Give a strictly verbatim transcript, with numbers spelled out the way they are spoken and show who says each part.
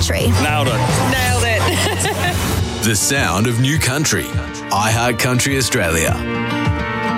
Speaker 1: country.
Speaker 2: Nailed it.
Speaker 3: Nailed it.
Speaker 4: The sound of new country. iHeart Country Australia.